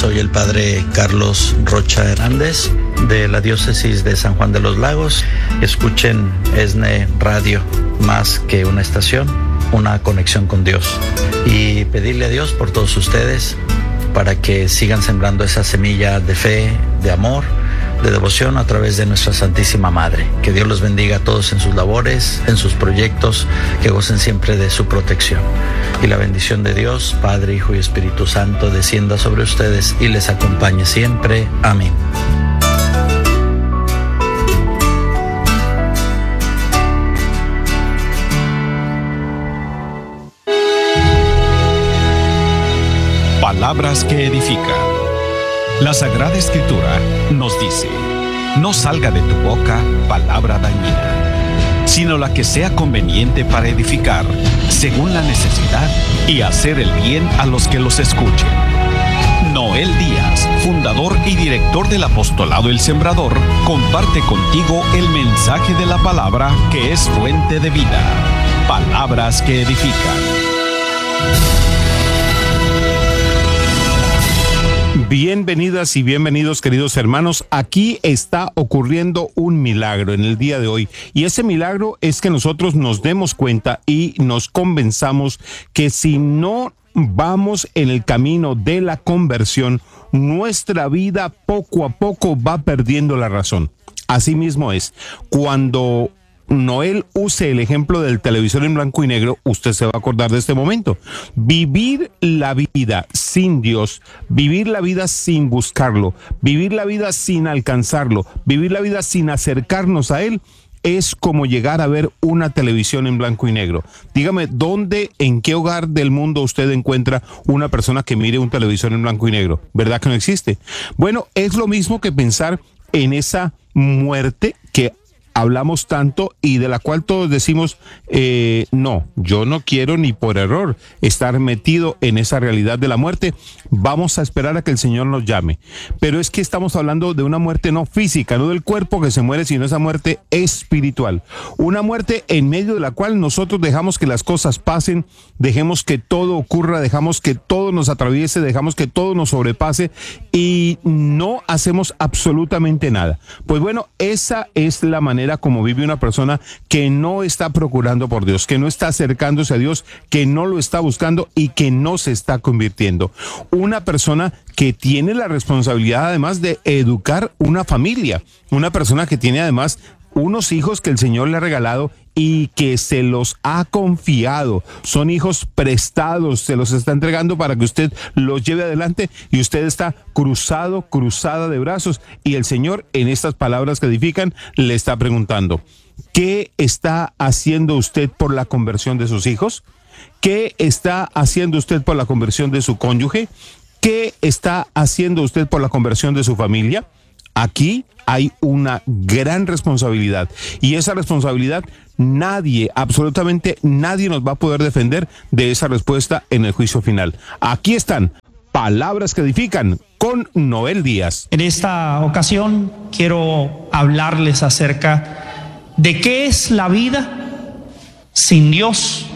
Soy el padre Carlos Rocha Hernández de la diócesis de San Juan de los Lagos. Escuchen ESNE Radio, más que una estación, una conexión con Dios. Y pedirle a Dios por todos ustedes para que sigan sembrando esa semilla de fe, de amor, de devoción a través de nuestra Santísima Madre. Que Dios los bendiga a todos en sus labores, en sus proyectos, que gocen siempre de su protección. Y la bendición de Dios, Padre, Hijo y Espíritu Santo, descienda sobre ustedes y les acompañe siempre. Amén. Palabras que edifican. La Sagrada Escritura nos dice: no salga de tu boca palabra dañina, sino la que sea conveniente para edificar, según la necesidad, y hacer el bien a los que los escuchen. Noel Díaz, fundador y director del Apostolado El Sembrador, comparte contigo el mensaje de la palabra que es fuente de vida. Palabras que edifican. Bienvenidas y bienvenidos, queridos hermanos. Aquí está ocurriendo un milagro en el día de hoy, y ese milagro es que nosotros nos demos cuenta y nos convenzamos que si no vamos en el camino de la conversión, nuestra vida poco a poco va perdiendo la razón. Así mismo es. Cuando Noel use el ejemplo del televisor en blanco y negro, usted se va a acordar de este momento. Vivir la vida sin Dios, vivir la vida sin buscarlo, vivir la vida sin alcanzarlo, vivir la vida sin acercarnos a Él, es como llegar a ver una televisión en blanco y negro. Dígame, ¿dónde, en qué hogar del mundo usted encuentra una persona que mire un televisor en blanco y negro? ¿Verdad que no existe? Bueno, es lo mismo que pensar en esa muerte que hablamos tanto y de la cual todos decimos, no, yo no quiero ni por error estar metido en esa realidad de la muerte. Vamos a esperar a que el Señor nos llame. Pero es que estamos hablando de una muerte no física, no del cuerpo que se muere, sino esa muerte espiritual. Una muerte en medio de la cual nosotros dejamos que las cosas pasen, dejemos que todo ocurra, dejamos que todo nos atraviese, dejamos que todo nos sobrepase y no hacemos absolutamente nada. Pues bueno, esa es la manera como vive una persona que no está procurando por Dios, que no está acercándose a Dios, que no lo está buscando y que no se está convirtiendo. Una persona que tiene la responsabilidad además de educar una familia, una persona que tiene además unos hijos que el Señor le ha regalado y que se los ha confiado. Son hijos prestados, se los está entregando para que usted los lleve adelante, y usted está cruzada de brazos, y el Señor, en estas palabras que edifican, le está preguntando: ¿qué está haciendo usted por la conversión de sus hijos? ¿Qué está haciendo usted por la conversión de su cónyuge? ¿Qué está haciendo usted por la conversión de su familia? Aquí hay una gran responsabilidad, y esa responsabilidad nadie, absolutamente nadie nos va a poder defender de esa respuesta en el juicio final. Aquí están Palabras que Edifican con Noel Díaz. En esta ocasión quiero hablarles acerca de qué es la vida sin Dios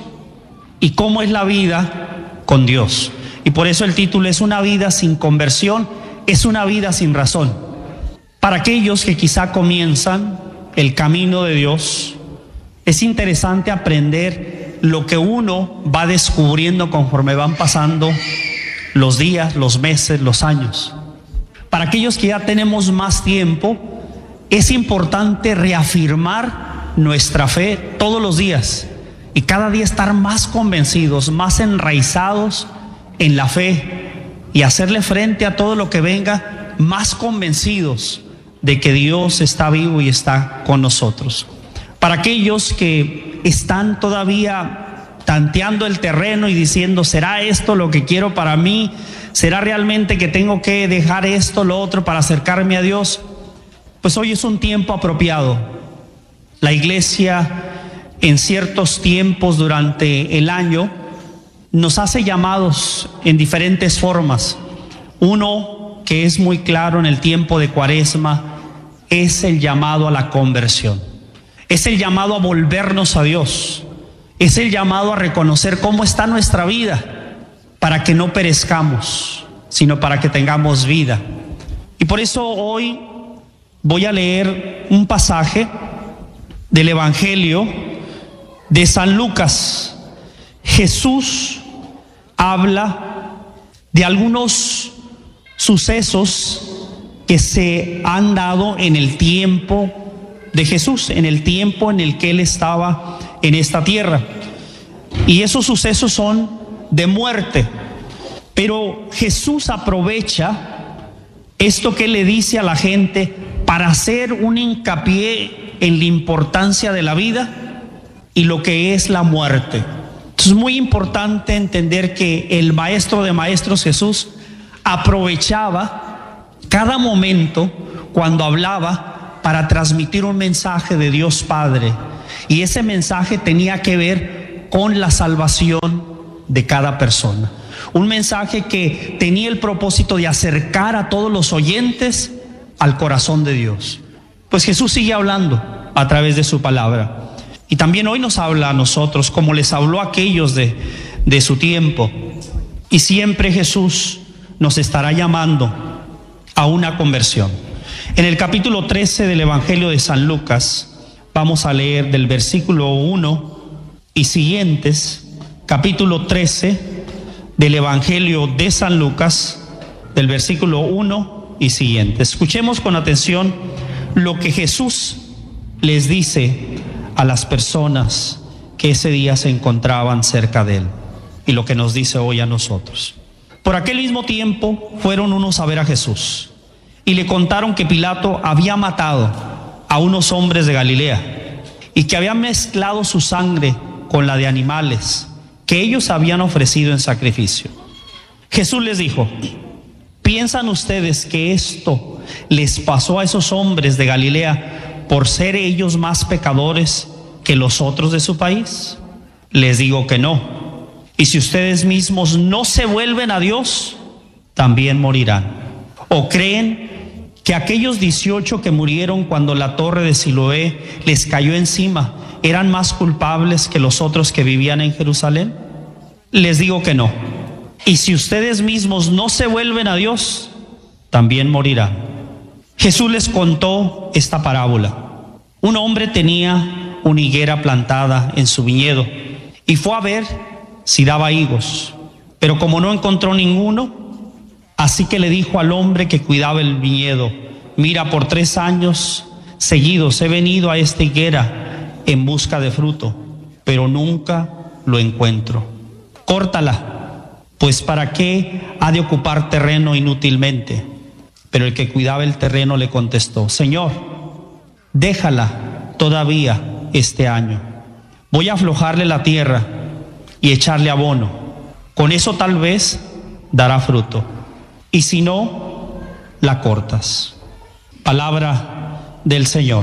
y cómo es la vida con Dios. Y por eso el título es: una vida sin conversión es una vida sin razón. Para aquellos que quizá comienzan el camino de Dios, es interesante aprender lo que uno va descubriendo conforme van pasando los días, los meses, los años. Para aquellos que ya tenemos más tiempo, es importante reafirmar nuestra fe todos los días y cada día estar más convencidos, más enraizados en la fe, y hacerle frente a todo lo que venga más convencidos de que Dios está vivo y está con nosotros. Para aquellos que están todavía tanteando el terreno y diciendo: ¿será esto lo que quiero para mí? ¿Será realmente que tengo que dejar esto, lo otro para acercarme a Dios? Pues hoy es un tiempo apropiado. La iglesia en ciertos tiempos durante el año nos hace llamados en diferentes formas. Uno que es muy claro en el tiempo de Cuaresma es el llamado a la conversión. Es el llamado a volvernos a Dios. Es el llamado a reconocer cómo está nuestra vida para que no perezcamos. sino para que tengamos vida. Y por eso hoy voy a leer un pasaje del Evangelio de San Lucas. Jesús habla de algunos sucesos que se han dado en el tiempo de Jesús, en el tiempo en el que Él estaba en esta tierra. Y esos sucesos son de muerte. Pero Jesús aprovecha esto que le dice a la gente para hacer un hincapié en la importancia de la vida y lo que es la muerte. Es muy importante entender que el Maestro de Maestros, Jesús, aprovechaba cada momento cuando hablaba para transmitir un mensaje de Dios Padre. Y ese mensaje tenía que ver con la salvación de cada persona. Un mensaje que tenía el propósito de acercar a todos los oyentes al corazón de Dios. Pues Jesús sigue hablando a través de su palabra. Y también hoy nos habla a nosotros, como les habló a aquellos de su tiempo. Y siempre Jesús nos estará llamando a una conversión. En el capítulo 13 del Evangelio de San Lucas, vamos a leer del versículo 1 y siguientes, capítulo 13 del Evangelio de San Lucas, del versículo 1 y siguientes. Escuchemos con atención lo que Jesús les dice a las personas que ese día se encontraban cerca de Él, y lo que nos dice hoy a nosotros. Por aquel mismo tiempo fueron unos a ver a Jesús y le contaron que Pilato había matado a unos hombres de Galilea y que habían mezclado su sangre con la de animales que ellos habían ofrecido en sacrificio. Jesús les dijo: ¿piensan ustedes que esto les pasó a esos hombres de Galilea por ser ellos más pecadores que los otros de su país? Les digo que no. Y si ustedes mismos no se vuelven a Dios, también morirán. ¿O creen que aquellos 18 que murieron cuando la torre de Siloé les cayó encima eran más culpables que los otros que vivían en Jerusalén? Les digo que no. Y si ustedes mismos no se vuelven a Dios, también morirán. Jesús les contó esta parábola. Un hombre tenía una higuera plantada en su viñedo y fue a ver si daba higos, pero como no encontró ninguno, así que le dijo al hombre que cuidaba el viñedo: mira, por 3 años seguidos he venido a esta higuera en busca de fruto, pero nunca lo encuentro. Córtala, pues ¿para qué ha de ocupar terreno inútilmente? Pero el que cuidaba el terreno le contestó: Señor, déjala todavía este año. Voy a aflojarle la tierra y echarle abono. Con eso tal vez dará fruto. Y si no, la cortas. Palabra del Señor.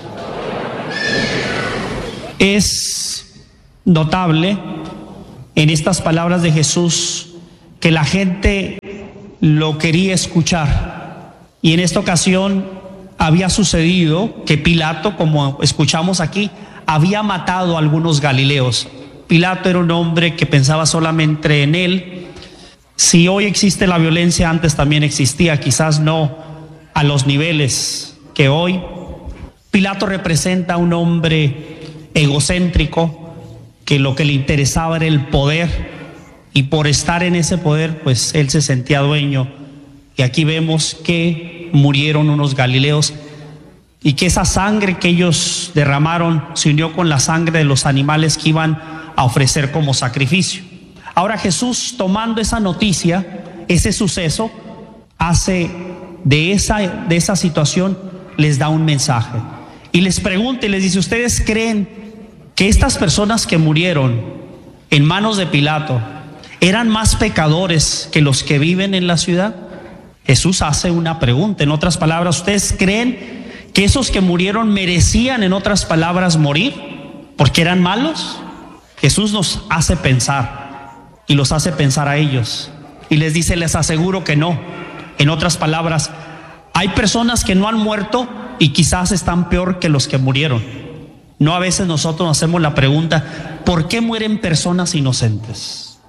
Es notable en estas palabras de Jesús que la gente lo quería escuchar. Y en esta ocasión había sucedido que Pilato, como escuchamos aquí, había matado a algunos galileos. Pilato era un hombre que pensaba solamente en él. Si hoy existe la violencia, antes también existía, quizás no a los niveles que hoy. Pilato representa a un hombre egocéntrico que lo que le interesaba era el poder, y por estar en ese poder, pues él se sentía dueño. Y aquí vemos que murieron unos galileos y que esa sangre que ellos derramaron se unió con la sangre de los animales que iban a ofrecer como sacrificio. Ahora Jesús, tomando esa noticia, ese suceso, hace de esa situación, les da un mensaje y les pregunta y les dice: ¿ustedes creen que estas personas que murieron en manos de Pilato eran más pecadores que los que viven en la ciudad? Jesús hace una pregunta. En otras palabras, ¿ustedes creen que esos que murieron merecían, en otras palabras, morir porque eran malos? Jesús nos hace pensar y los hace pensar a ellos y les dice: les aseguro que no. En otras palabras, hay personas que no han muerto y quizás están peor que los que murieron. No, a veces nosotros nos hacemos la pregunta: ¿por qué mueren personas inocentes?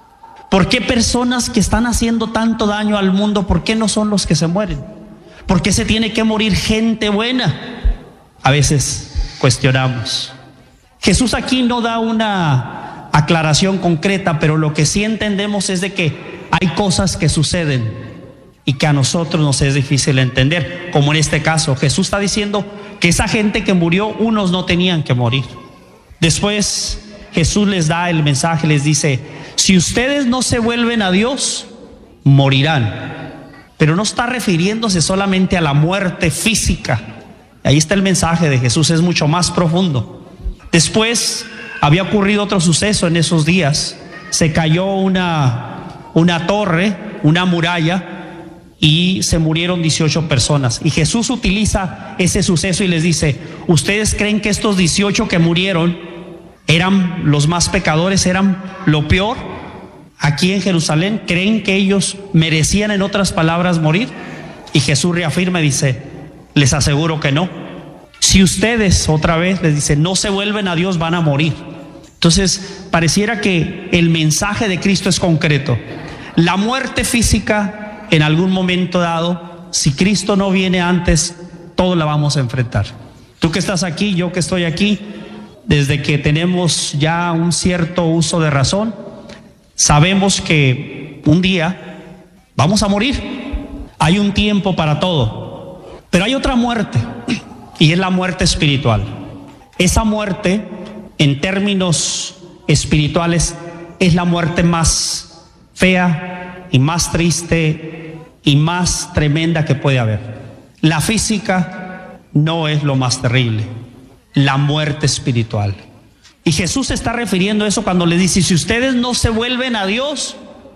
¿Por qué personas que están haciendo tanto daño al mundo, por qué no son los que se mueren? ¿Por qué se tiene que morir gente buena? A veces cuestionamos. Jesús aquí no da una aclaración concreta, pero lo que sí entendemos es de que hay cosas que suceden y que a nosotros nos es difícil entender, como en este caso. Jesús está diciendo que esa gente que murió, unos no tenían que morir. Después Jesús les da el mensaje, les dice: si ustedes no se vuelven a Dios, morirán. Pero no está refiriéndose solamente a la muerte física. Ahí está el mensaje de Jesús, es mucho más profundo. Después había ocurrido otro suceso en esos días. Se cayó una torre, una muralla, y se murieron 18 personas. Y Jesús utiliza ese suceso y les dice: ¿ustedes creen que estos 18 que murieron eran los más pecadores, eran lo peor aquí en Jerusalén? ¿Creen que ellos merecían, en otras palabras, morir? Y Jesús reafirma y dice: les aseguro que no. Si ustedes, otra vez les dice, no se vuelven a Dios, van a morir. Entonces pareciera que el mensaje de Cristo es concreto. La muerte física, en algún momento dado, si Cristo no viene antes, todos la vamos a enfrentar. Tú que estás aquí, yo que estoy aquí, desde que tenemos ya un cierto uso de razón, sabemos que un día vamos a morir. Hay un tiempo para todo, pero hay otra muerte, y es la muerte espiritual. Esa muerte, en términos espirituales, es la muerte más fea y más triste y más tremenda que puede haber. La física no es lo más terrible, la muerte espiritual. Y Jesús se está refiriendo a eso cuando le dice: si ustedes no se vuelven a Dios,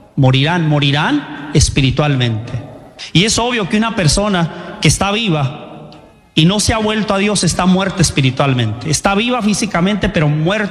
morirán espiritualmente. Y es obvio que una persona que está viva y no se ha vuelto a Dios está muerta espiritualmente. Está viva físicamente, pero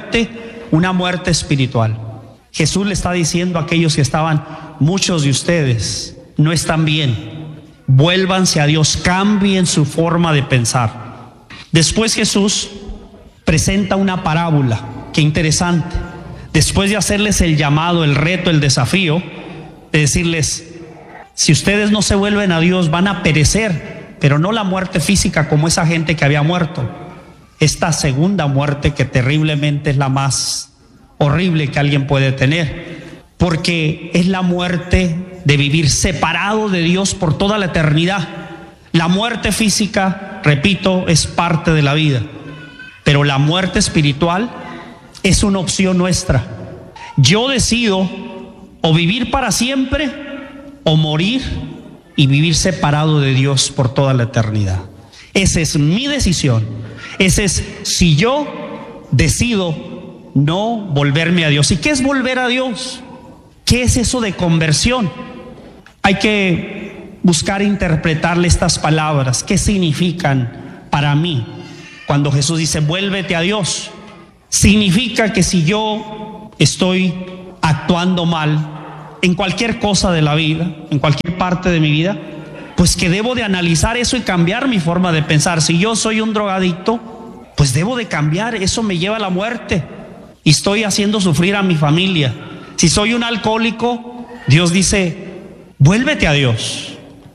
una muerte espiritual. Jesús le está diciendo a aquellos que estaban: muchos de ustedes no están bien, vuélvanse a Dios, cambien su forma de pensar. Después Jesús presenta una parábola, qué interesante. Después de hacerles el llamado, el reto, el desafío, de decirles: si ustedes no se vuelven a Dios, van a perecer. Pero no la muerte física como esa gente que había muerto. Esta segunda muerte, que terriblemente es la más horrible que alguien puede tener, porque es la muerte de vivir separado de Dios por toda la eternidad. La muerte física, repito, es parte de la vida, pero la muerte espiritual es una opción nuestra. Yo decido o vivir para siempre o morir y vivir separado de Dios por toda la eternidad. Esa es mi decisión. Ese es si yo decido no volverme a Dios. ¿Y qué es volver a Dios? ¿Qué es eso de conversión? Hay que buscar interpretarle estas palabras. ¿Qué significan para mí? Cuando Jesús dice: vuélvete a Dios, significa que si yo estoy actuando mal en cualquier cosa de la vida, en cualquier parte de mi vida, pues que debo de analizar eso y cambiar mi forma de pensar. Si yo soy un drogadicto, pues debo de cambiar, eso me lleva a la muerte y estoy haciendo sufrir a mi familia. Si soy un alcohólico, Dios dice: vuélvete a Dios,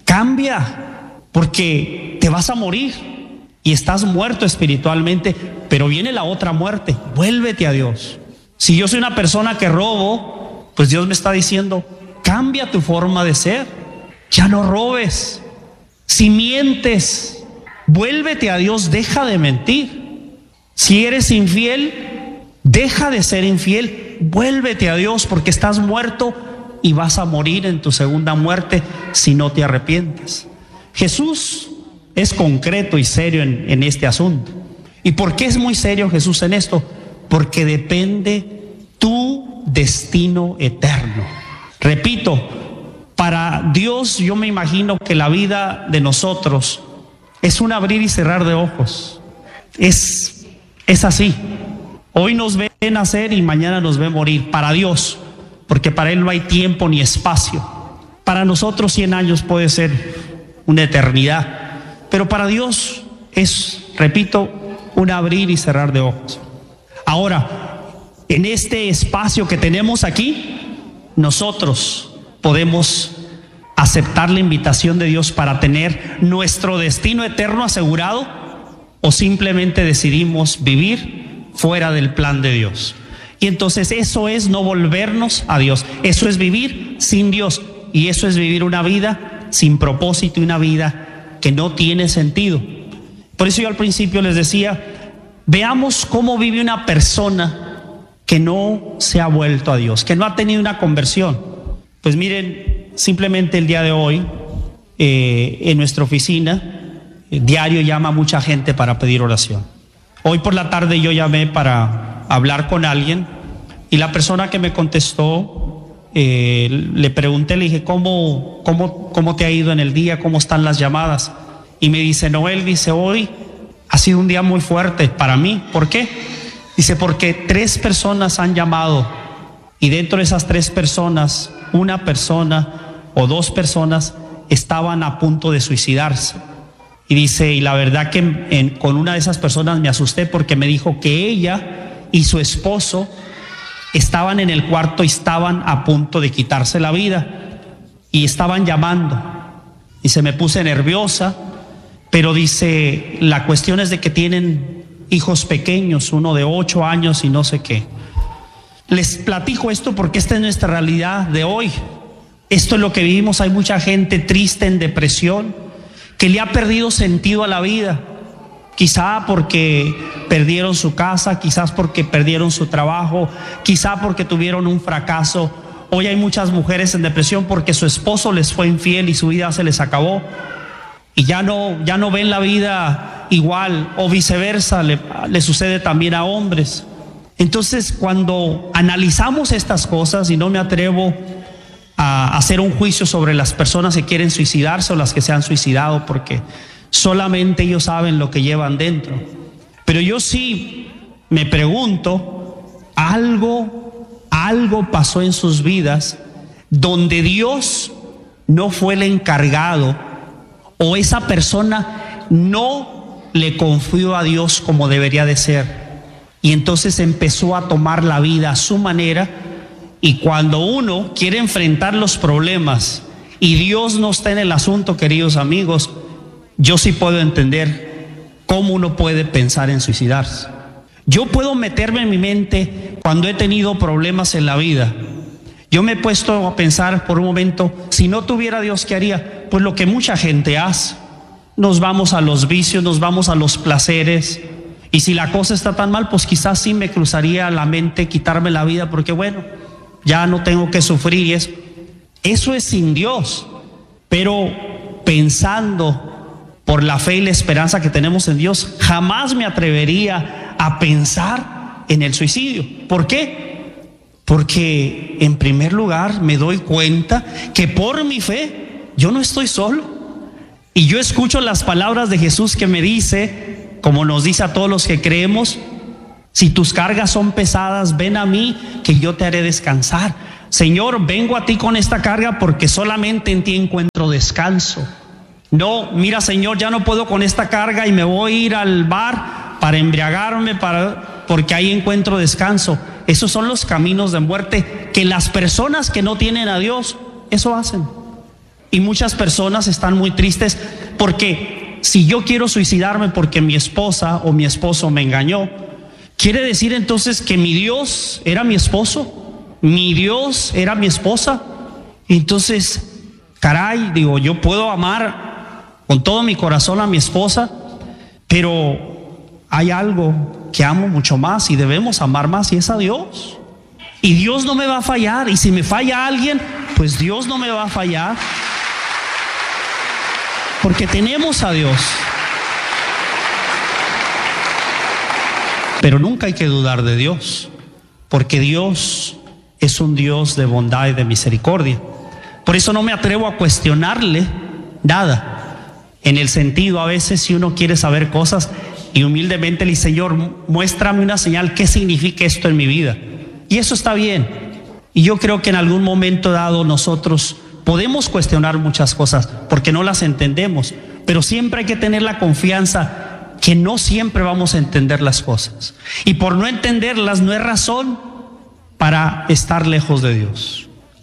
cambia, porque te vas a morir y estás muerto espiritualmente, pero viene la otra muerte, vuélvete a Dios. Si yo soy una persona que robo, pues Dios me está diciendo: cambia tu forma de ser, ya no robes. Si mientes, vuélvete a Dios, deja de mentir. Si eres infiel, deja de ser infiel, vuélvete a Dios, porque estás muerto y vas a morir en tu segunda muerte si no te arrepientes. Jesús es concreto y serio en este asunto. ¿Y por qué es muy serio Jesús en esto? Porque depende tu destino eterno. Repito, para Dios yo me imagino que la vida de nosotros es un abrir y cerrar de ojos. Es así. Hoy nos ve nacer y mañana nos ve morir. Para Dios, porque para Él no hay tiempo ni espacio. Para nosotros 100 años puede ser una eternidad, pero para Dios es, repito, un abrir y cerrar de ojos. Ahora, en este espacio que tenemos aquí, nosotros podemos aceptar la invitación de Dios para tener nuestro destino eterno asegurado, o simplemente decidimos vivir fuera del plan de Dios. Y entonces eso es no volvernos a Dios, eso es vivir sin Dios, y eso es vivir una vida sin propósito y una vida que no tiene sentido. Por eso yo al principio les decía, veamos cómo vive una persona que no se ha vuelto a Dios, que no ha tenido una conversión. Pues miren, simplemente el día de hoy, en nuestra oficina, diario llama mucha gente para pedir oración. Hoy por la tarde yo llamé para hablar con alguien y la persona que me contestó, le pregunté, le dije, ¿cómo te ha ido en el día? ¿Cómo están las llamadas? Y me dice, Noel, dice, hoy ha sido un día muy fuerte para mí. ¿Por qué? Dice, porque 3 personas han llamado y dentro de esas 3 personas, una persona o 2 personas estaban a punto de suicidarse. Y dice, y la verdad que con una de esas personas me asusté porque me dijo que ella y su esposo estaban en el cuarto y estaban a punto de quitarse la vida y estaban llamando. Y se me puse nerviosa, pero dice, la cuestión es de que tienen hijos pequeños, uno de 8 años y no sé qué. Les platico esto porque esta es nuestra realidad de hoy. Esto es lo que vivimos. Hay mucha gente triste, en depresión, que le ha perdido sentido a la vida. Quizá porque perdieron su casa, quizás porque perdieron su trabajo, quizá porque tuvieron un fracaso. Hoy hay muchas mujeres en depresión porque su esposo les fue infiel y su vida se les acabó. Y ya no ven la vida igual, o viceversa, le sucede también a hombres. Entonces, cuando analizamos estas cosas, y no me atrevo a hacer un juicio sobre las personas que quieren suicidarse o las que se han suicidado, porque solamente ellos saben lo que llevan dentro. Pero yo sí me pregunto, algo pasó en sus vidas donde Dios no fue el encargado, o esa persona no le confió a Dios como debería de ser. Y entonces empezó a tomar la vida a su manera. Y cuando uno quiere enfrentar los problemas y Dios no está en el asunto, queridos amigos, yo sí puedo entender cómo uno puede pensar en suicidarse. Yo puedo meterme en mi mente cuando he tenido problemas en la vida. Yo me he puesto a pensar por un momento, si no tuviera Dios, ¿qué haría? Pues lo que mucha gente hace. Nos vamos a los vicios, nos vamos a los placeres. Y si la cosa está tan mal, pues quizás sí me cruzaría a la mente quitarme la vida, porque bueno, ya no tengo que sufrir. Y eso es sin Dios. Pero pensando por la fe y la esperanza que tenemos en Dios, jamás me atrevería a pensar en el suicidio. ¿Por qué? Porque en primer lugar me doy cuenta que por mi fe yo no estoy solo. Y yo escucho las palabras de Jesús que me dice, como nos dice a todos los que creemos, si tus cargas son pesadas, ven a mí que yo te haré descansar. Señor, vengo a ti con esta carga porque solamente en ti encuentro descanso. No, mira, Señor, ya no puedo con esta carga y me voy a ir al bar para embriagarme, porque ahí encuentro descanso. Esos son los caminos de muerte que las personas que no tienen a Dios, eso hacen. Y muchas personas están muy tristes porque si yo quiero suicidarme porque mi esposa o mi esposo me engañó, ¿quiere decir entonces que mi Dios era mi esposo? ¿Mi Dios era mi esposa? Entonces, caray, digo, yo puedo amar con todo mi corazón a mi esposa, pero hay algo que amo mucho más y debemos amar más, y es a Dios. Y Dios no me va a fallar, y si me falla alguien, pues Dios no me va a fallar, porque tenemos a Dios. Pero nunca hay que dudar de Dios, porque Dios es un Dios de bondad y de misericordia. Por eso no me atrevo a cuestionarle nada, en el sentido, a veces si uno quiere saber cosas y humildemente le dice, Señor, muéstrame una señal, ¿qué significa esto en mi vida? Y eso está bien. Y yo creo que en algún momento dado nosotros podemos cuestionar muchas cosas porque no las entendemos, pero siempre hay que tener la confianza que no siempre vamos a entender las cosas, y por no entenderlas no es razón para estar lejos de Dios.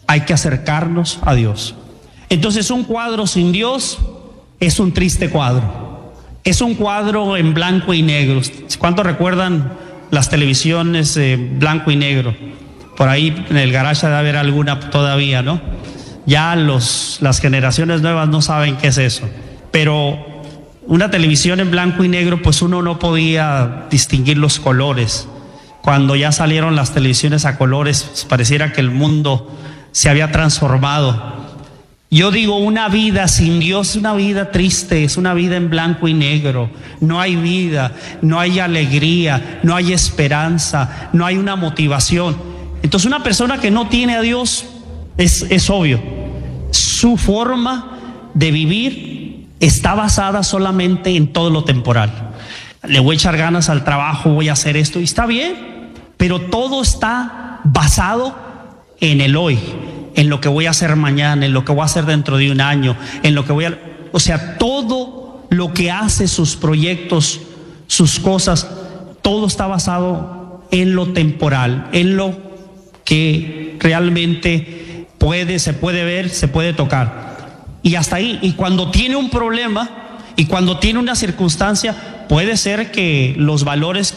hay que acercarnos a Dios. Entonces un cuadro sin Dios es un triste cuadro. Es un cuadro en blanco y negro. ¿Cuántos recuerdan las televisiones blanco y negro? Por ahí en el garage debe haber alguna todavía, ¿no? Ya las generaciones nuevas no saben qué es eso. Pero una televisión en blanco y negro, pues uno no podía distinguir los colores. Cuando ya salieron las televisiones a colores, pues pareciera que el mundo se había transformado. Yo digo, una vida sin Dios es una vida triste, es una vida en blanco y negro. No hay vida, no hay alegría, no hay esperanza, no hay una motivación. Entonces una persona que no tiene a Dios, es obvio, su forma de vivir está basada solamente en todo lo temporal. Le voy a echar ganas al trabajo, voy a hacer esto, y está bien, pero todo está basado en el hoy, en lo que voy a hacer mañana, en lo que voy a hacer dentro de un año, en lo que voy a... O sea, todo lo que hace, sus proyectos, sus cosas, todo está basado en lo temporal, en lo que realmente se puede ver, se puede tocar. Y hasta ahí. Y cuando tiene un problema y cuando tiene una circunstancia, puede ser que los valores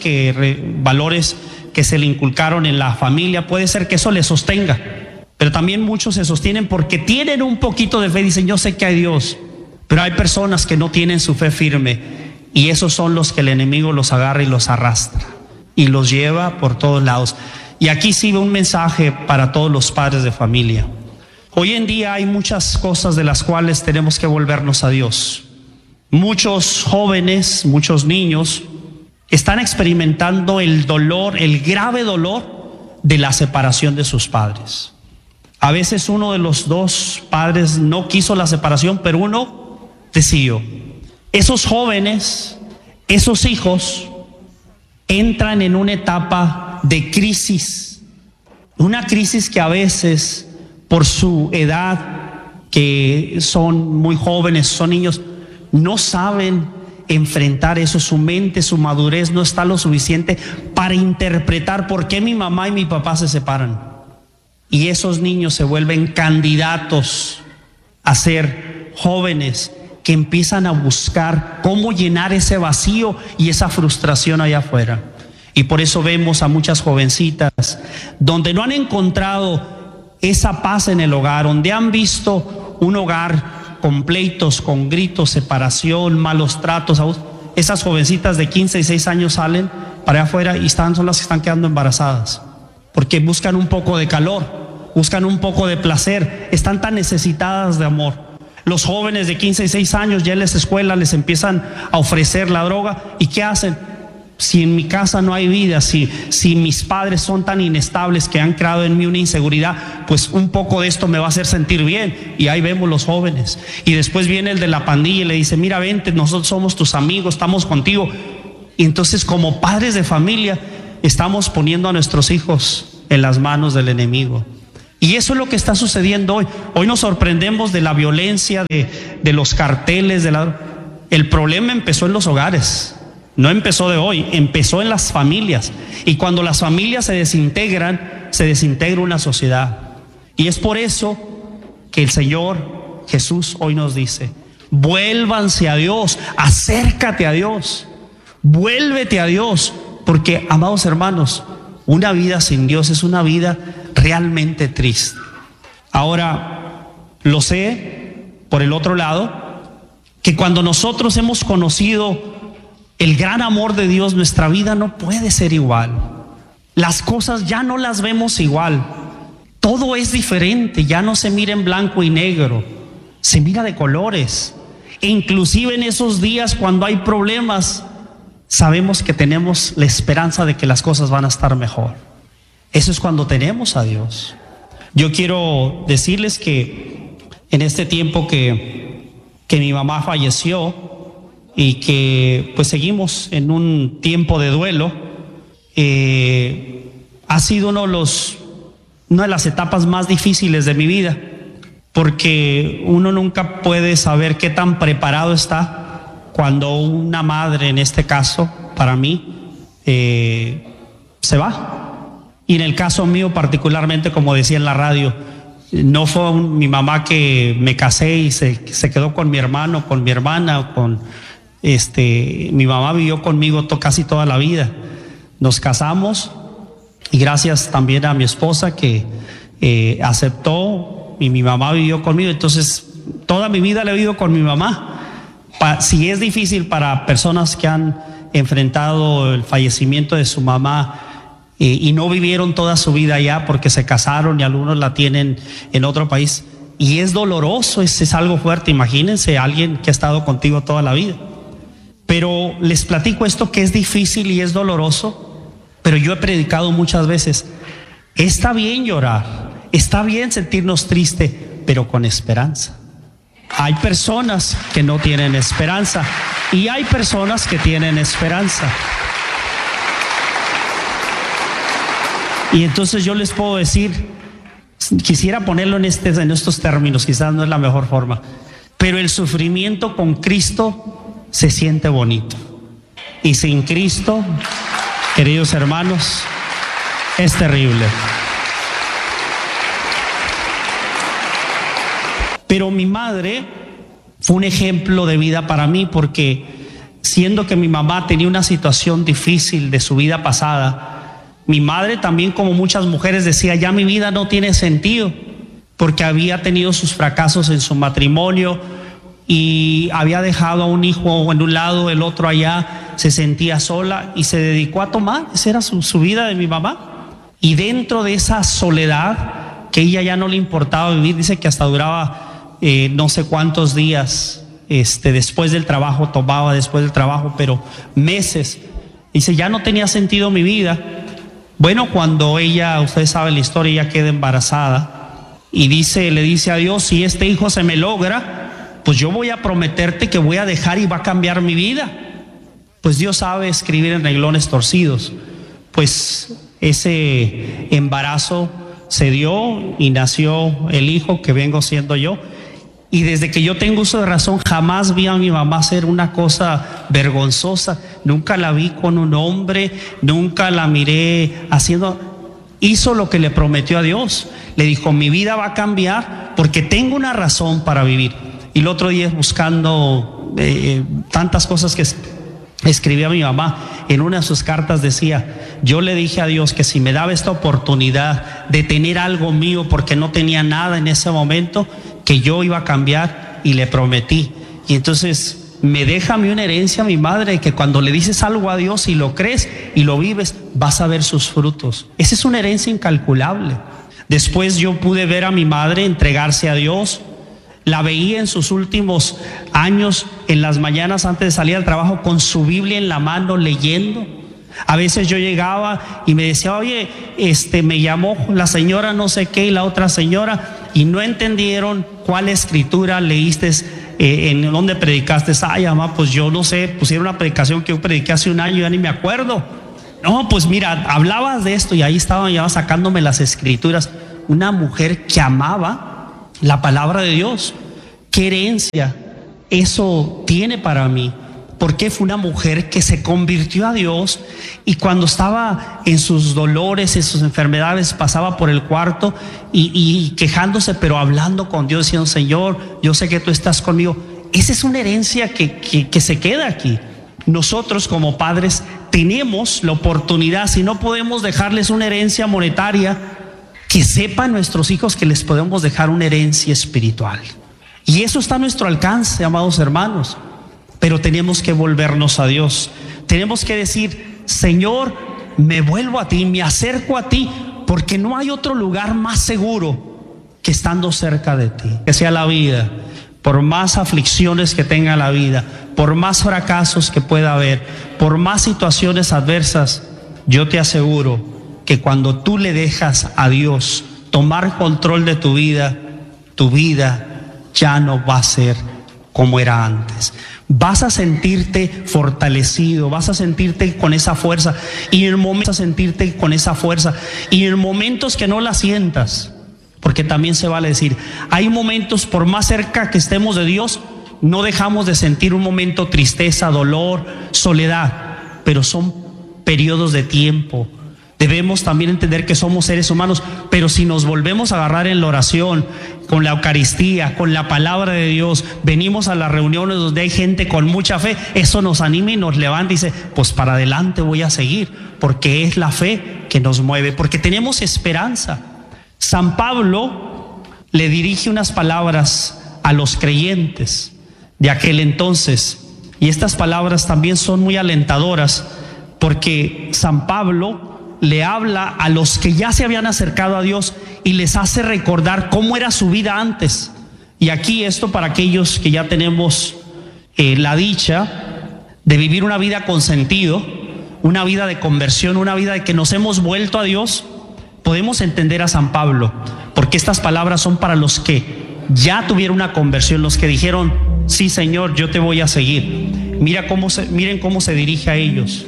que se le inculcaron en la familia, puede ser que eso le sostenga. Pero también muchos se sostienen porque tienen un poquito de fe, dicen, yo sé que hay Dios, pero hay personas que no tienen su fe firme, y esos son los que el enemigo los agarra y los arrastra y los lleva por todos lados. Y aquí sí un mensaje para todos los padres de familia. Hoy en día hay muchas cosas de las cuales tenemos que volvernos a Dios. Muchos jóvenes, muchos niños están experimentando el dolor, el grave dolor de la separación de sus padres. A veces uno de los dos padres no quiso la separación, pero uno decidió. Esos jóvenes, esos hijos, entran en una etapa de crisis. Una crisis que a veces, por su edad, que son muy jóvenes, son niños, no saben enfrentar eso. Su mente, su madurez no está lo suficiente para interpretar por qué mi mamá y mi papá se separan. Y esos niños se vuelven candidatos a ser jóvenes que empiezan a buscar cómo llenar ese vacío y esa frustración allá afuera. Y por eso vemos a muchas jovencitas donde no han encontrado esa paz en el hogar, donde han visto un hogar con pleitos, con gritos, separación, malos tratos. Esas jovencitas de 15 y 6 años salen para allá afuera y son las que están quedando embarazadas, porque buscan un poco de calor, buscan un poco de placer, están tan necesitadas de amor. Los jóvenes de 15 y 6 años ya en las escuelas les empiezan a ofrecer la droga. ¿Y qué hacen? Si en mi casa no hay vida, si mis padres son tan inestables que han creado en mí una inseguridad, pues un poco de esto me va a hacer sentir bien. Y ahí vemos los jóvenes. Y después viene el de la pandilla y le dice, mira, vente, nosotros somos tus amigos, estamos contigo. Y entonces, como padres de familia, estamos poniendo a nuestros hijos en las manos del enemigo. Y eso es lo que está sucediendo hoy. Hoy nos sorprendemos de la violencia, de los carteles. El problema empezó en los hogares. No empezó de hoy, empezó en las familias. Y cuando las familias se desintegran, se desintegra una sociedad. Y es por eso que el Señor Jesús hoy nos dice, vuélvanse a Dios, acércate a Dios, vuélvete a Dios. Porque, amados hermanos, una vida sin Dios es una vida realmente triste. Ahora, lo sé, por el otro lado, que cuando nosotros hemos conocido el gran amor de Dios, nuestra vida no puede ser igual. Las cosas ya no las vemos igual. Todo es diferente, ya no se mira en blanco y negro, se mira de colores. E inclusive en esos días cuando hay problemas, sabemos que tenemos la esperanza de que las cosas van a estar mejor. Eso es cuando tenemos a Dios. Yo quiero decirles que en este tiempo que mi mamá falleció y que pues seguimos en un tiempo de duelo, ha sido una de las etapas más difíciles de mi vida, porque uno nunca puede saber qué tan preparado está cuando una madre, en este caso, para mí, se va. Y en el caso mío particularmente, como decía en la radio, No fue mi mamá que me casé y se quedó con mi hermano, con mi hermana, mi mamá vivió conmigo casi toda la vida. Nos casamos y gracias también a mi esposa que aceptó, y mi mamá vivió conmigo. Entonces toda mi vida la he vivido con mi mamá. Si es difícil para personas que han enfrentado el fallecimiento de su mamá y no vivieron toda su vida allá porque se casaron y algunos la tienen en otro país, y es doloroso, es algo fuerte. Imagínense a alguien que ha estado contigo toda la vida. Pero les platico esto, que es difícil y es doloroso, pero yo he predicado muchas veces: está bien llorar, está bien sentirnos tristes, pero con esperanza. Hay personas que no tienen esperanza y hay personas que tienen esperanza. Y entonces yo les puedo decir, quisiera ponerlo en estos términos, quizás no es la mejor forma, pero el sufrimiento con Cristo se siente bonito. Y sin Cristo, queridos hermanos, es terrible. Pero mi madre fue un ejemplo de vida para mí, porque siendo que mi mamá tenía una situación difícil de su vida pasada, mi madre también, como muchas mujeres, decía: ya mi vida no tiene sentido, porque había tenido sus fracasos en su matrimonio y había dejado a un hijo en un lado, el otro allá, se sentía sola y se dedicó a tomar. Esa era su vida de mi mamá. Y dentro de esa soledad, que ella ya no le importaba vivir, dice que hasta duraba no sé cuántos días después del trabajo, tomaba después del trabajo, pero meses. Dice: ya no tenía sentido mi vida. Bueno, cuando ella, ustedes saben la historia, ella queda embarazada y le dice a Dios: si este hijo se me logra, pues yo voy a prometerte que voy a dejar y va a cambiar mi vida. Pues Dios sabe escribir en renglones torcidos. Pues ese embarazo se dio y nació el hijo que vengo siendo yo. Y desde que yo tengo uso de razón, jamás vi a mi mamá hacer una cosa vergonzosa. Nunca la vi con un hombre, nunca la miré haciendo. Hizo lo que le prometió a Dios. Le dijo: mi vida va a cambiar porque tengo una razón para vivir. Y el otro día, buscando tantas cosas que escribía mi mamá, en una de sus cartas decía: yo le dije a Dios que si me daba esta oportunidad de tener algo mío, porque no tenía nada en ese momento, que yo iba a cambiar, y le prometí. Y entonces me deja a mí una herencia, mi madre, que cuando le dices algo a Dios y lo crees y lo vives, vas a ver sus frutos. Esa es una herencia incalculable. Después yo pude ver a mi madre entregarse a Dios. La veía en sus últimos años, en las mañanas antes de salir al trabajo, con su Biblia en la mano, leyendo. A veces yo llegaba y me decía: oye, me llamó la señora no sé qué y la otra señora, y no entendieron cuál escritura leíste, en dónde predicaste. Ay, mamá, pues yo no sé, pusieron una predicación que yo prediqué hace un año, ya ni me acuerdo. No, pues mira, hablabas de esto, y ahí estaban ya sacándome las escrituras. Una mujer que amaba la palabra de Dios. ¿Qué herencia eso tiene para mí? Porque fue una mujer que se convirtió a Dios, y cuando estaba en sus dolores, en sus enfermedades, pasaba por el cuarto y quejándose, pero hablando con Dios, diciendo: Señor, yo sé que tú estás conmigo. Esa es una herencia que se queda aquí. Nosotros como padres tenemos la oportunidad, si no podemos dejarles una herencia monetaria, que sepan nuestros hijos que les podemos dejar una herencia espiritual. Y eso está a nuestro alcance, amados hermanos. Pero tenemos que volvernos a Dios. Tenemos que decir: Señor, me vuelvo a ti, me acerco a ti, porque no hay otro lugar más seguro que estando cerca de ti. Que sea la vida, por más aflicciones que tenga la vida, por más fracasos que pueda haber, por más situaciones adversas, yo te aseguro que cuando tú le dejas a Dios tomar control de tu vida ya no va a ser como era antes. Vas a sentirte fortalecido, vas a sentirte con esa fuerza, y en momentos que no la sientas, porque también se vale decir, hay momentos, por más cerca que estemos de Dios, no dejamos de sentir un momento tristeza, dolor, soledad, pero son periodos de tiempo. Debemos también entender que somos seres humanos, pero si nos volvemos a agarrar en la oración, con la Eucaristía, con la palabra de Dios, venimos a las reuniones donde hay gente con mucha fe, eso nos anima y nos levanta y dice, pues para adelante voy a seguir, porque es la fe que nos mueve, porque tenemos esperanza. San Pablo le dirige unas palabras a los creyentes de aquel entonces, y estas palabras también son muy alentadoras, porque San Pablo le habla a los que ya se habían acercado a Dios y les hace recordar cómo era su vida antes. Y aquí esto para aquellos que ya tenemos la dicha de vivir una vida con sentido, una vida de conversión, una vida de que nos hemos vuelto a Dios, podemos entender a San Pablo, porque estas palabras son para los que ya tuvieron una conversión, los que dijeron, sí Señor, yo te voy a seguir. Miren cómo se dirige a ellos.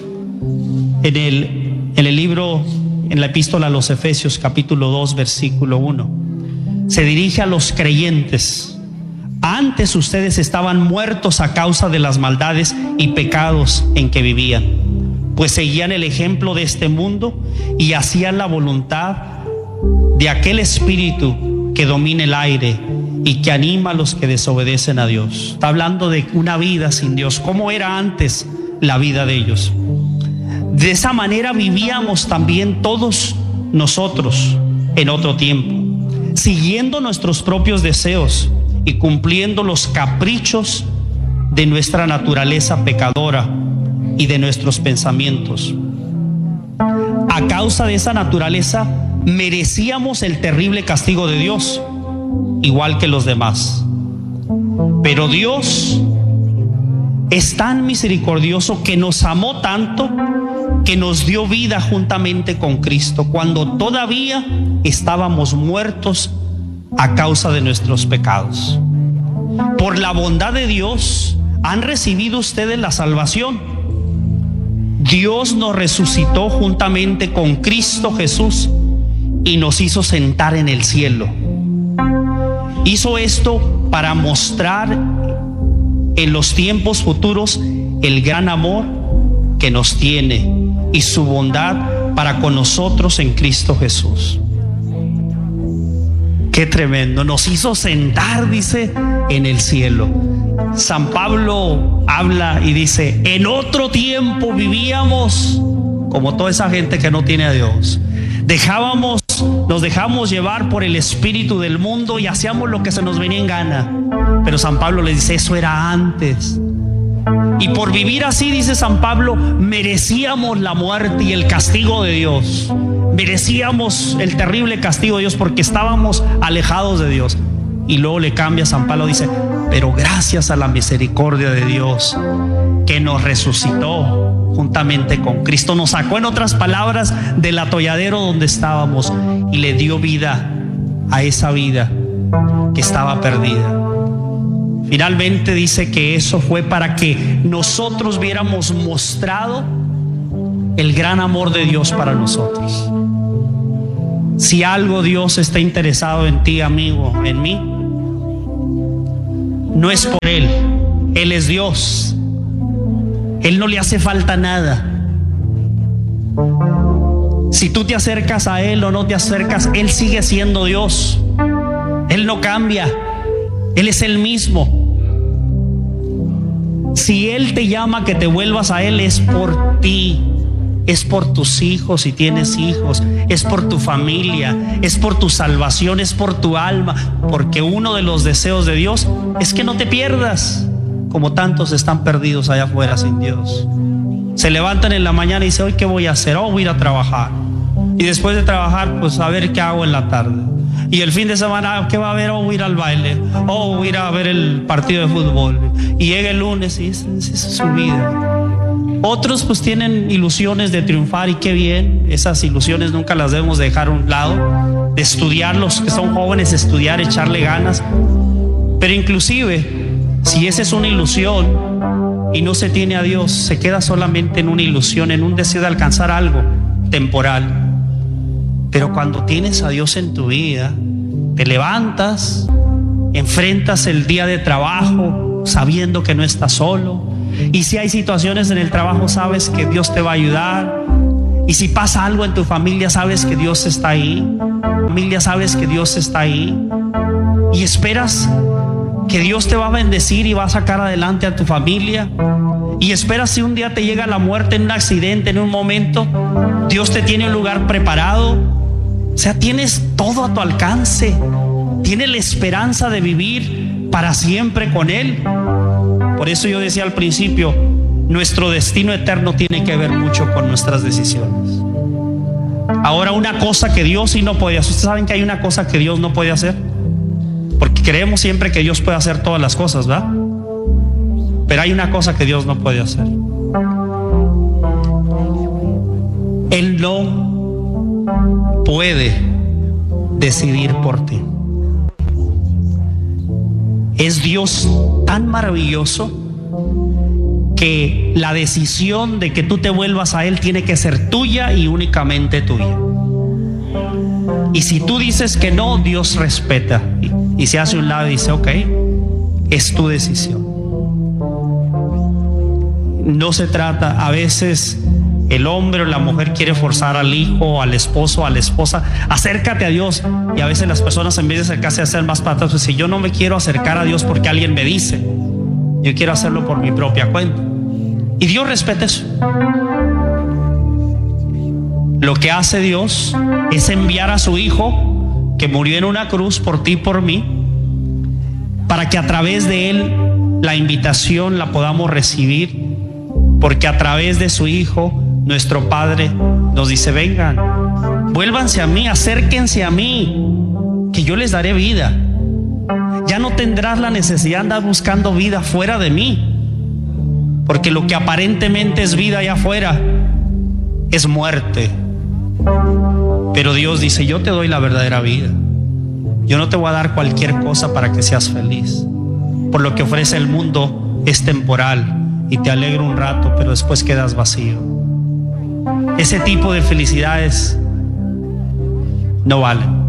En el libro, en la epístola a los Efesios, capítulo 2, versículo 1, se dirige a los creyentes. Antes ustedes estaban muertos a causa de las maldades y pecados en que vivían, pues seguían el ejemplo de este mundo y hacían la voluntad de aquel espíritu que domina el aire y que anima a los que desobedecen a Dios. Está hablando de una vida sin Dios, cómo era antes la vida de ellos. De esa manera vivíamos también todos nosotros en otro tiempo, siguiendo nuestros propios deseos y cumpliendo los caprichos de nuestra naturaleza pecadora y de nuestros pensamientos. A causa de esa naturaleza merecíamos el terrible castigo de Dios, igual que los demás. Pero Dios es tan misericordioso que nos amó tanto que nos dio vida juntamente con Cristo cuando todavía estábamos muertos a causa de nuestros pecados. Por la bondad de Dios han recibido ustedes la salvación. Dios nos resucitó juntamente con Cristo Jesús y nos hizo sentar en el cielo. Hizo esto para mostrar en los tiempos futuros el gran amor que nos tiene y su bondad para con nosotros en Cristo Jesús. Qué tremendo, nos hizo sentar, dice, en el cielo. San Pablo habla y dice, en otro tiempo vivíamos como toda esa gente que no tiene a Dios. Nos dejamos llevar por el espíritu del mundo y hacíamos lo que se nos venía en gana. Pero San Pablo le dice, eso era antes. Y por vivir así, dice San Pablo, merecíamos la muerte y el castigo de Dios. Merecíamos el terrible castigo de Dios porque estábamos alejados de Dios. Y luego le cambia San Pablo, dice, pero gracias a la misericordia de Dios que nos resucitó juntamente con Cristo, nos sacó, en otras palabras, del atolladero donde estábamos y le dio vida a esa vida que estaba perdida. Finalmente dice que eso fue para que nosotros viéramos mostrado el gran amor de Dios para nosotros. Si algo Dios está interesado en ti, amigo, en mí, no es por Él. Él es Dios. Él no le hace falta nada. Si tú te acercas a Él o no te acercas, Él sigue siendo Dios. Él no cambia. Él es el mismo. Si Él te llama a que te vuelvas a Él, es por ti, es por tus hijos si tienes hijos, es por tu familia, es por tu salvación, es por tu alma, porque uno de los deseos de Dios es que no te pierdas, como tantos están perdidos allá afuera sin Dios. Se levantan en la mañana y dicen, ¿hoy qué voy a hacer? Oh, voy a ir a trabajar. Y después de trabajar, pues a ver qué hago en la tarde. Y el fin de semana, ¿qué va a haber? Oh, voy a ir al baile. Oh, voy a ir a ver el partido de fútbol. Y llega el lunes y esa es su vida. Otros pues tienen ilusiones de triunfar y qué bien. Esas ilusiones nunca las debemos dejar a un lado. De estudiar, los que son jóvenes, estudiar, echarle ganas. Pero inclusive, si esa es una ilusión y no se tiene a Dios, se queda solamente en una ilusión, en un deseo de alcanzar algo temporal. Pero cuando tienes a Dios en tu vida, te levantas, enfrentas el día de trabajo sabiendo que no estás solo. Y si hay situaciones en el trabajo, sabes que Dios te va a ayudar. Y si pasa algo en tu familia, sabes que Dios está ahí. Familia, sabes que Dios está ahí. Y esperas que Dios te va a bendecir y va a sacar adelante a tu familia. Y esperas si un día te llega la muerte en un accidente, en un momento, Dios te tiene un lugar preparado. O sea, tienes todo a tu alcance. Tienes la esperanza de vivir para siempre con Él. Por eso yo decía al principio, nuestro destino eterno tiene que ver mucho con nuestras decisiones. Ahora, una cosa que Dios sí no puede hacer. ¿Ustedes saben que hay una cosa que Dios no puede hacer? Porque creemos siempre que Dios puede hacer todas las cosas, ¿verdad? Pero hay una cosa que Dios no puede hacer. Él no puede decidir por ti. Es Dios tan maravilloso que la decisión de que tú te vuelvas a Él tiene que ser tuya y únicamente tuya. Y si tú dices que no, Dios respeta y se hace a un lado y dice, ok, es tu decisión. No se trata, a veces el hombre o la mujer quiere forzar al hijo, al esposo, a la esposa, acércate a Dios. Y a veces las personas, en vez de acercarse a hacer más patas, pues si yo no me quiero acercar a Dios porque alguien me dice, yo quiero hacerlo por mi propia cuenta. Y Dios respeta eso. Lo que hace Dios es enviar a su Hijo, que murió en una cruz por ti y por mí, para que a través de Él la invitación la podamos recibir, porque a través de su Hijo nuestro Padre nos dice, vengan, vuélvanse a mí, acérquense a mí, que yo les daré vida. Ya no tendrás la necesidad de andar buscando vida fuera de mí, porque lo que aparentemente es vida allá afuera es muerte. Pero Dios dice, yo te doy la verdadera vida. Yo no te voy a dar cualquier cosa para que seas feliz. Por lo que ofrece el mundo es temporal y te alegra un rato, pero después quedas vacío. Ese tipo de felicidades no valen.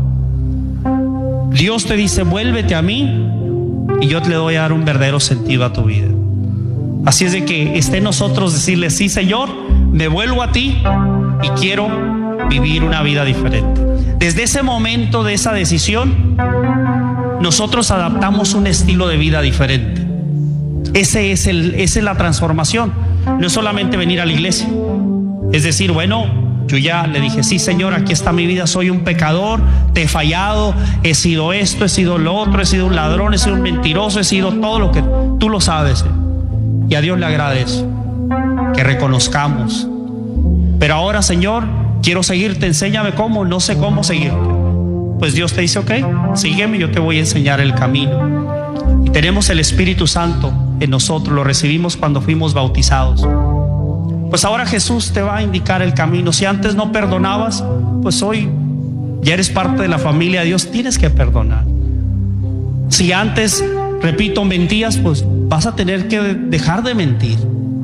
Dios te dice, vuélvete a mí y yo te le voy a dar un verdadero sentido a tu vida. Así es de que esté en nosotros decirle, sí, Señor, me vuelvo a ti y quiero vivir una vida diferente. Desde ese momento de esa decisión, nosotros adaptamos un estilo de vida diferente. Esa es la transformación. No es solamente venir a la iglesia. Es decir, bueno, yo ya le dije, sí, Señor, aquí está mi vida, soy un pecador, te he fallado, he sido esto, he sido lo otro, he sido un ladrón, he sido un mentiroso, he sido todo lo que tú lo sabes. Y a Dios le agrada eso, que reconozcamos. Pero ahora, Señor, quiero seguirte, enséñame cómo, no sé cómo seguirte. Pues Dios te dice, ok, sígueme, yo te voy a enseñar el camino. Y tenemos el Espíritu Santo en nosotros, lo recibimos cuando fuimos bautizados. Pues ahora Jesús te va a indicar el camino. Si antes no perdonabas, pues hoy ya eres parte de la familia de Dios, tienes que perdonar. Si antes, repito, mentías, pues vas a tener que dejar de mentir.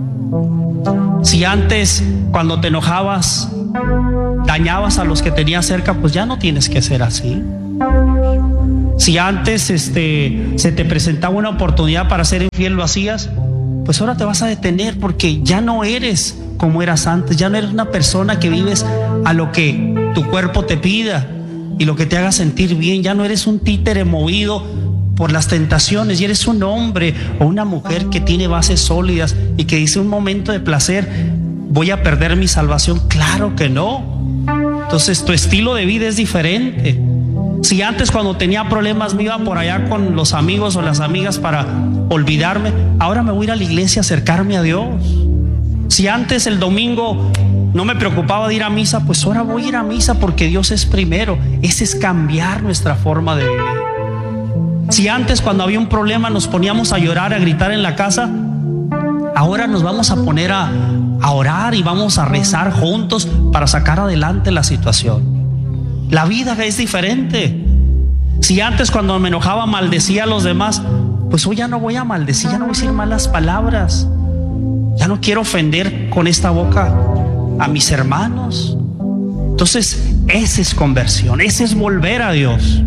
Si antes, cuando te enojabas, dañabas a los que tenías cerca, pues ya no tienes que ser así. Si antes se te presentaba una oportunidad para ser infiel, lo hacías, pues ahora te vas a detener, porque ya no eres como eras antes. Ya no eres una persona que vives a lo que tu cuerpo te pida y lo que te haga sentir bien. Ya no eres un títere movido por las tentaciones, y eres un hombre o una mujer que tiene bases sólidas y que dice, un momento de placer, ¿voy a perder mi salvación? Claro que no. Entonces tu estilo de vida es diferente. Si antes, cuando tenía problemas, me iba por allá con los amigos o las amigas para olvidarme, ahora me voy a ir a la iglesia a acercarme a Dios. Si antes el domingo no me preocupaba de ir a misa, pues ahora voy a ir a misa porque Dios es primero. Ese es cambiar nuestra forma de vivir. Si antes, cuando había un problema, nos poníamos a llorar, a gritar en la casa, ahora nos vamos a poner a orar y vamos a rezar juntos para sacar adelante la situación. La vida es diferente. Si antes, cuando me enojaba, maldecía a los demás, pues hoy ya no voy a maldecir, ya no voy a decir malas palabras. Ya no quiero ofender con esta boca a mis hermanos. Entonces, esa es conversión, ese es volver a Dios.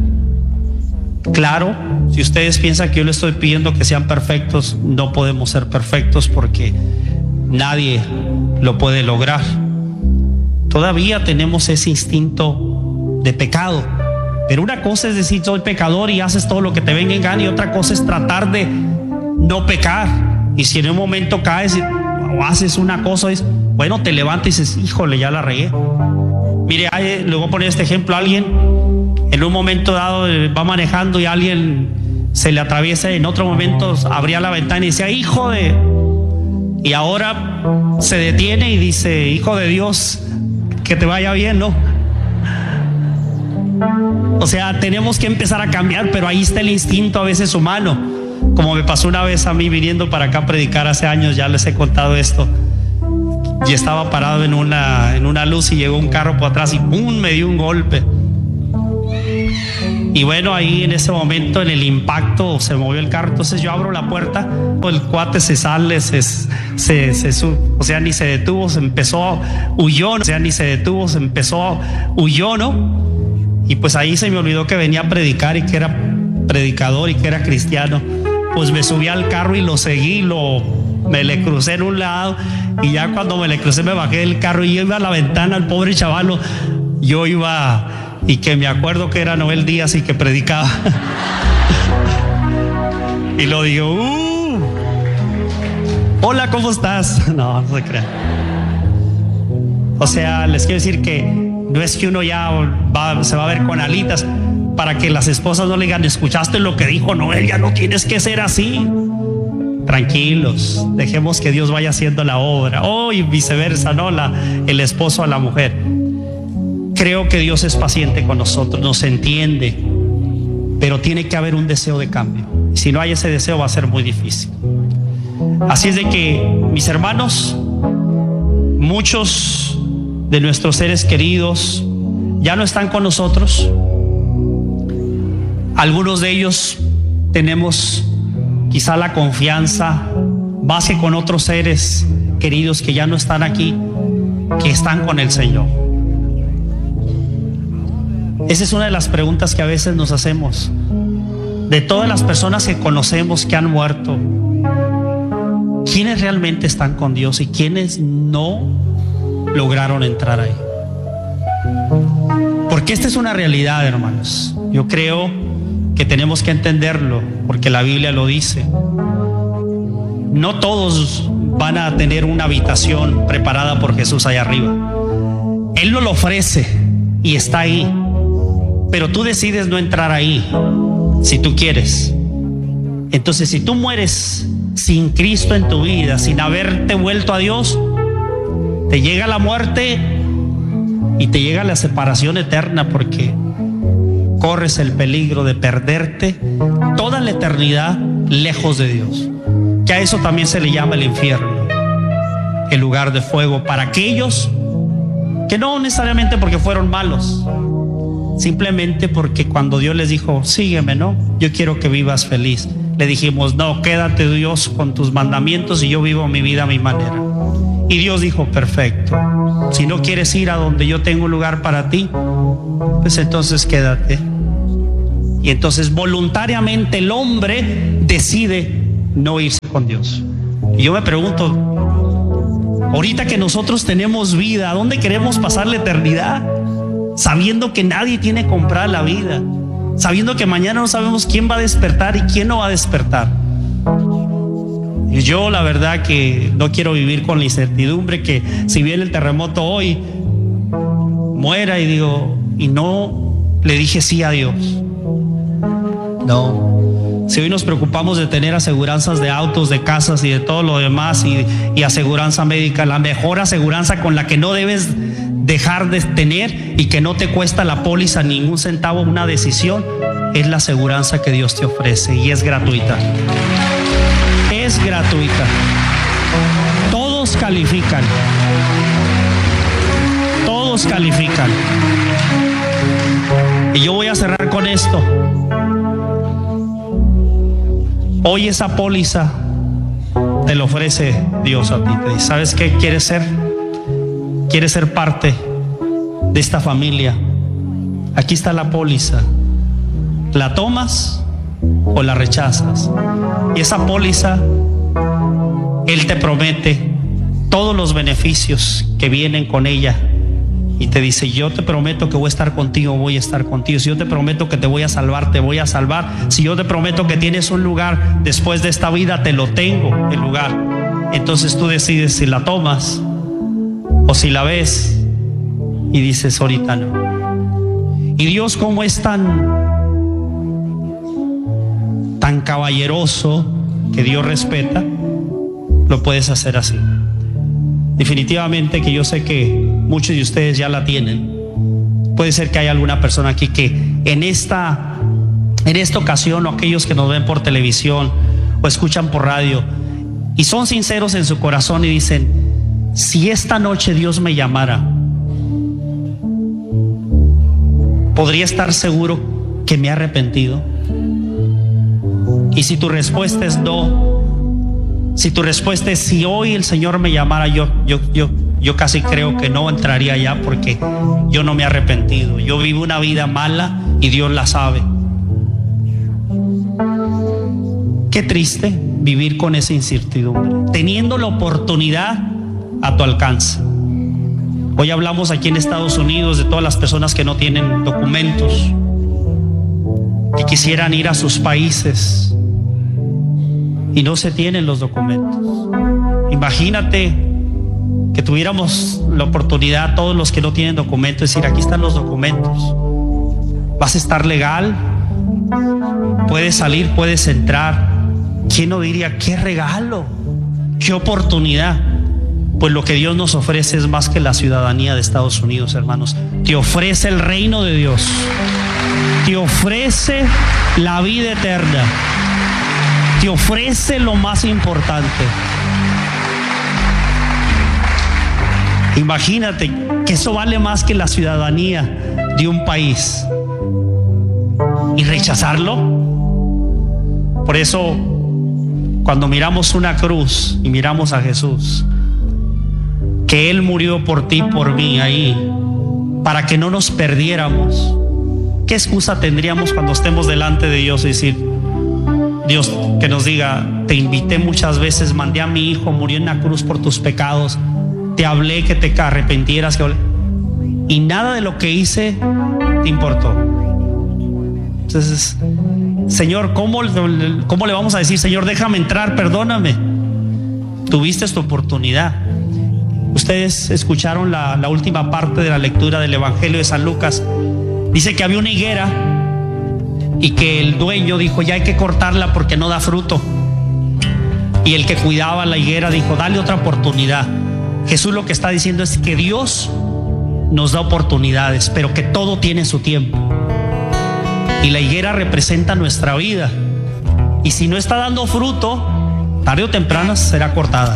Claro, si ustedes piensan que yo les estoy pidiendo que sean perfectos, no podemos ser perfectos porque nadie lo puede lograr. todavía tenemos ese instinto de pecado. Pero una cosa es decir soy pecador y haces todo lo que te venga en gana, y otra cosa es tratar de no pecar. Y si en un momento caes o haces una cosa, es bueno, te levantas y dices, híjole, ya la regué. Mire, le voy a poner este ejemplo. Alguien en un momento dado va manejando y alguien se le atraviesa, y en otro momento abría la ventana y decía, hijo de... Y ahora se detiene y dice, hijo de Dios, que te vaya bien, ¿no? O sea, tenemos que empezar a cambiar, pero ahí está el instinto a veces humano. Como me pasó una vez a mí viniendo para acá a predicar hace años, ya les he contado esto. Y estaba parado en una luz y llegó un carro por atrás y ¡pum! Me dio un golpe. Y bueno, ahí en ese momento, en el impacto, se movió el carro. Entonces yo abro la puerta, el cuate se sale, o sea, ni se detuvo, huyó, ¿no? Y pues ahí se me olvidó que venía a predicar y que era predicador y que era cristiano. Pues me subí al carro y lo seguí, me le crucé en un lado, y ya cuando me le crucé me bajé del carro y yo iba a la ventana, el pobre chavalo, yo iba, y que me acuerdo que era Noel Díaz y que predicaba. Y lo digo, hola, ¿cómo estás? No se crean. O sea, les quiero decir que no es que uno ya se va a ver con alitas para que las esposas no le digan, ¿escuchaste lo que dijo Noel? Ya no tienes que ser así. Tranquilos, dejemos que Dios vaya haciendo la obra. Y viceversa, ¿no? El esposo a la mujer. Creo que Dios es paciente con nosotros, nos entiende, pero tiene que haber un deseo de cambio. Si no hay ese deseo, va a ser muy difícil. Así es de que, mis hermanos, muchos de nuestros seres queridos ya no están con nosotros. Algunos de ellos tenemos quizá la confianza base con otros seres queridos que ya no están aquí, que están con el Señor. Esa es una de las preguntas que a veces nos hacemos. De todas las personas que conocemos que han muerto, ¿quiénes realmente están con Dios y quiénes no lograron entrar ahí? Porque esta es una realidad, hermanos. Yo creo que tenemos que entenderlo, porque la Biblia lo dice. No todos van a tener una habitación preparada por Jesús allá arriba. Él nos lo ofrece y está ahí, pero tú decides no entrar ahí si tú quieres. Entonces, si tú mueres sin Cristo en tu vida, sin haberte vuelto a Dios, te llega la muerte y te llega la separación eterna, porque corres el peligro de perderte toda la eternidad lejos de Dios, que a eso también se le llama el infierno, el lugar de fuego para aquellos que no necesariamente porque fueron malos, simplemente porque cuando Dios les dijo, sígueme, ¿no? Yo quiero que vivas feliz. Le dijimos, no, quédate Dios con tus mandamientos y yo vivo mi vida a mi manera. Y Dios dijo, perfecto. Si no quieres ir a donde yo tengo un lugar para ti, pues entonces quédate. Y entonces voluntariamente el hombre decide no irse con Dios. Y yo me pregunto, ahorita que nosotros tenemos vida, ¿a dónde queremos pasar la eternidad? Sabiendo que nadie tiene comprada la vida, sabiendo que mañana no sabemos quién va a despertar y quién no va a despertar. Y yo la verdad que no quiero vivir con la incertidumbre que si viene el terremoto hoy, muera y digo, y no le dije sí a Dios. No. Si hoy nos preocupamos de tener aseguranzas de autos, de casas y de todo lo demás, y aseguranza médica, la mejor aseguranza con la que no debes dejar de tener y que no te cuesta la póliza ningún centavo una decisión, es la aseguranza que Dios te ofrece, y es gratuita. Es gratuita. Todos califican. Todos califican. Y yo voy a cerrar con esto. Hoy esa póliza te lo ofrece Dios a ti. Te dice, ¿sabes qué quieres ser? ¿Quieres ser parte de esta familia? Aquí está la póliza. ¿La tomas o la rechazas? Y esa póliza, Él te promete todos los beneficios que vienen con ella y te dice: yo te prometo que voy a estar contigo, voy a estar contigo. Si yo te prometo que te voy a salvar, te voy a salvar. Si yo te prometo que tienes un lugar después de esta vida, te lo tengo, el lugar. Entonces tú decides si la tomas o si la ves y dices: ahorita no. Y Dios, como es tan caballeroso, que Dios respeta, lo puedes hacer así. Definitivamente que yo sé que muchos de ustedes ya la tienen. Puede ser que haya alguna persona aquí que en esta ocasión, o aquellos que nos ven por televisión o escuchan por radio, y son sinceros en su corazón y dicen: si esta noche Dios me llamara, ¿podría estar seguro que me he arrepentido? Y si tu respuesta es no, si tu respuesta es si hoy el Señor me llamara, yo casi creo que no entraría ya, porque yo no me he arrepentido. Yo vivo una vida mala y Dios la sabe. Qué triste vivir con esa incertidumbre, teniendo la oportunidad a tu alcance. Hoy hablamos aquí en Estados Unidos de todas las personas que no tienen documentos, que quisieran ir a sus países y no se tienen los documentos. Imagínate que tuviéramos la oportunidad, todos los que no tienen documentos, decir: aquí están los documentos, vas a estar legal, puedes salir, puedes entrar. ¿Quién no diría: qué regalo, qué oportunidad? Pues lo que Dios nos ofrece es más que la ciudadanía de Estados Unidos, hermanos. Te ofrece el reino de Dios, te ofrece la vida eterna, te ofrece lo más importante. Imagínate que eso vale más que la ciudadanía de un país, y rechazarlo. Por eso, cuando miramos una cruz y miramos a Jesús, que Él murió por ti, por mí, ahí, para que no nos perdiéramos, ¿qué excusa tendríamos cuando estemos delante de Dios y decir: Dios, que nos diga: te invité muchas veces, mandé a mi hijo, murió en la cruz por tus pecados, te hablé que te arrepintieras, y nada de lo que hice te importó? Entonces, Señor, ¿cómo le vamos a decir: Señor, déjame entrar, perdóname? Tuviste tu oportunidad. Ustedes escucharon la última parte de la lectura del Evangelio de San Lucas. Dice que había una higuera y que el dueño dijo: ya hay que cortarla porque no da fruto. Y el que cuidaba la higuera dijo: dale otra oportunidad. Jesús lo que está diciendo es que Dios nos da oportunidades, pero que todo tiene su tiempo. Y la higuera representa nuestra vida, y si no está dando fruto, tarde o temprano será cortada.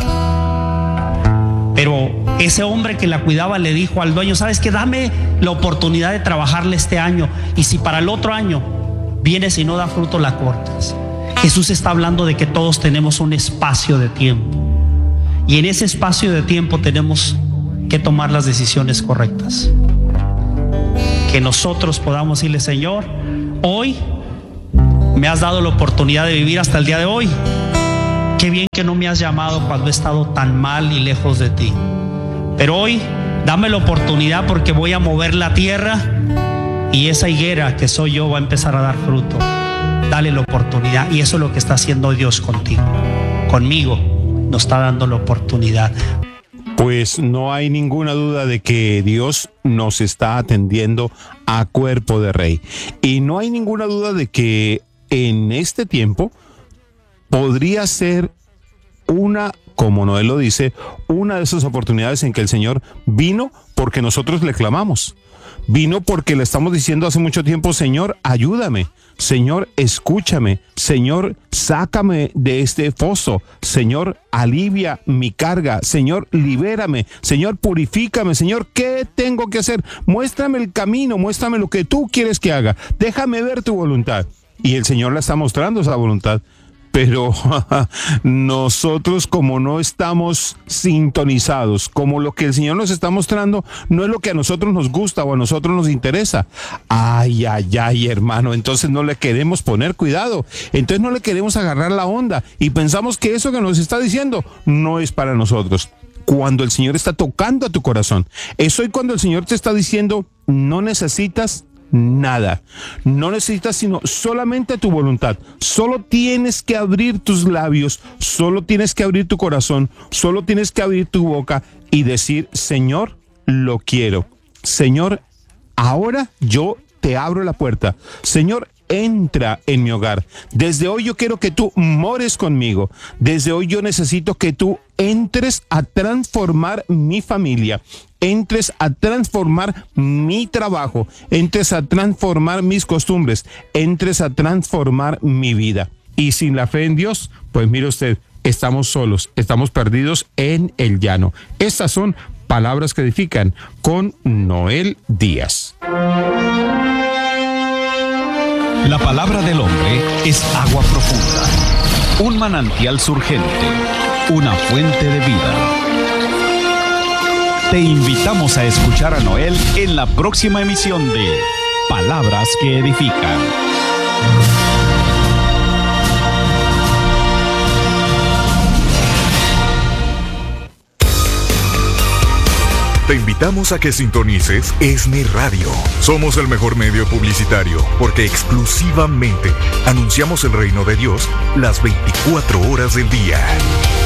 Pero ese hombre que la cuidaba le dijo al dueño: ¿sabes qué? Dame la oportunidad de trabajarle este año, y si para el otro año vienes y no da fruto, la cortas. Jesús está hablando de que todos tenemos un espacio de tiempo, y en ese espacio de tiempo tenemos que tomar las decisiones correctas. Que nosotros podamos decirle: Señor, hoy me has dado la oportunidad de vivir hasta el día de hoy. Qué bien que no me has llamado cuando he estado tan mal y lejos de ti. Pero hoy dame la oportunidad, porque voy a mover la tierra y esa higuera que soy yo va a empezar a dar fruto. Dale la oportunidad, y eso es lo que está haciendo Dios contigo, conmigo. Nos está dando la oportunidad. Pues no hay ninguna duda de que Dios nos está atendiendo a cuerpo de rey. Y no hay ninguna duda de que en este tiempo podría ser una, como Noé lo dice, una de esas oportunidades en que el Señor vino porque nosotros le clamamos. Vino porque le estamos diciendo hace mucho tiempo: Señor, ayúdame. Señor, escúchame. Señor, sácame de este foso. Señor, alivia mi carga. Señor, libérame. Señor, purifícame. Señor, ¿qué tengo que hacer? Muéstrame el camino, muéstrame lo que tú quieres que haga. Déjame ver tu voluntad. Y el Señor le está mostrando esa voluntad. Pero nosotros, como no estamos sintonizados, como lo que el Señor nos está mostrando no es lo que a nosotros nos gusta o a nosotros nos interesa. Ay, hermano, entonces no le queremos poner cuidado, entonces no le queremos agarrar la onda y pensamos que eso que nos está diciendo no es para nosotros. cuando el Señor está tocando a tu corazón. Es hoy cuando el Señor te está diciendo, no necesitas nada, no necesitas sino solamente tu voluntad. Solo tienes que abrir tus labios, solo tienes que abrir tu corazón, solo tienes que abrir tu boca y decir, Señor, lo quiero. Señor, ahora yo te abro la puerta. Señor, entra en mi hogar. Desde hoy yo quiero que tú mores conmigo. Desde hoy yo necesito que tú entres a transformar mi familia, entres a transformar mi trabajo, entres a transformar mis costumbres, entres a transformar mi vida. Y sin la fe en Dios, pues mire usted, estamos solos, estamos perdidos en el llano. Estas son Palabras que Edifican con Noel Díaz. La palabra del hombre es agua profunda, un manantial surgente, una fuente de vida. Te invitamos a escuchar a Noel en la próxima emisión de Palabras que Edifican. Te invitamos a que sintonices ESNE Radio. Somos el mejor medio publicitario porque exclusivamente anunciamos el reino de Dios las 24 horas del día.